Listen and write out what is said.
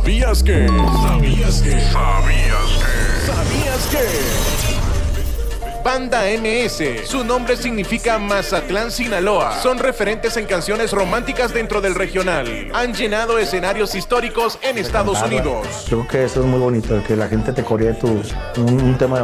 ¿Sabías que? ¿Sabías que? ¿Sabías que? Banda MS, su nombre significa Mazatlán, Sinaloa. Son referentes en canciones románticas dentro del regional. Han llenado escenarios históricos en Estados Unidos. Creo que eso es muy bonito, que la gente te coree un tema